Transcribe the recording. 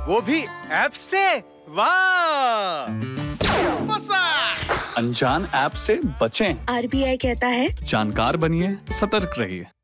वो भी ऐप से। वाह! फंसा। अनजान ऐप से बचें। RBI कहता है जानकार बनिए, सतर्क रहिए।